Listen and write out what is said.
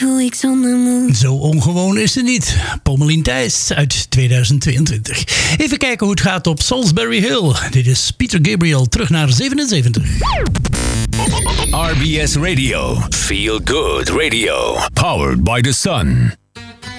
Weeks on the moon. Zo ongewoon is het niet. Pommelien Thijs uit 2022. Even kijken hoe het gaat op Salisbury Hill. Dit is Peter Gabriel, terug naar 77. RBS Radio. Feel Good Radio. Powered by the Sun.